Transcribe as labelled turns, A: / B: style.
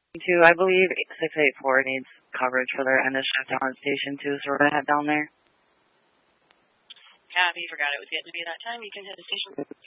A: Two, I believe 684 needs coverage for their end of shift down at Station 2, so we're going to head down there.
B: Yeah, if you forgot it was getting to be that time, you can head to Station